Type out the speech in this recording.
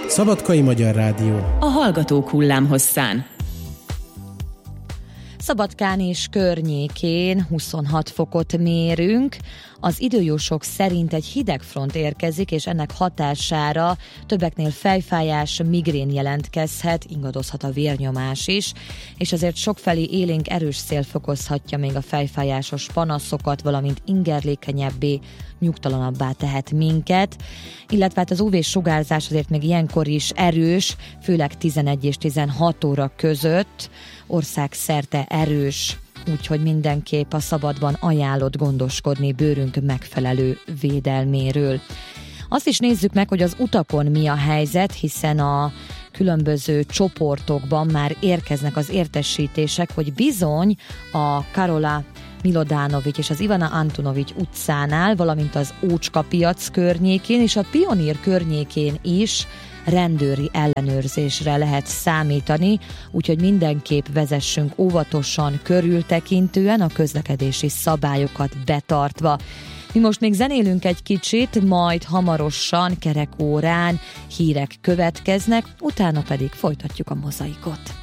Szabadkai Magyar Rádió. A Hallgatók hullámhosszán. Szabadkán és környékén 26 fokot mérünk. Az időjósok szerint egy hidegfront érkezik, és ennek hatására többeknél fejfájás, migrén jelentkezhet, ingadozhat a vérnyomás is, és azért sokfelé élénk erős szél fokozhatja még a fejfájásos panaszokat, valamint ingerlékenyebbé, nyugtalanabbá tehet minket, illetve hát az UV-sugárzás azért még ilyenkor is erős, főleg 11 és 16 óra között, országszerte erős, úgyhogy mindenképp a szabadban ajánlott gondoskodni bőrünk megfelelő védelméről. Azt is nézzük meg, hogy az utakon mi a helyzet, hiszen a különböző csoportokban már érkeznek az értesítések, hogy bizony a Karola Milodánovics és az Ivana Antonovics utcánál, valamint az Ócska piac környékén és a Pionír környékén is rendőri ellenőrzésre lehet számítani, úgyhogy mindenképp vezessünk óvatosan, körültekintően, a közlekedési szabályokat betartva. Mi most még zenélünk egy kicsit, majd hamarosan kerekórán hírek következnek, utána pedig folytatjuk a mozaikot.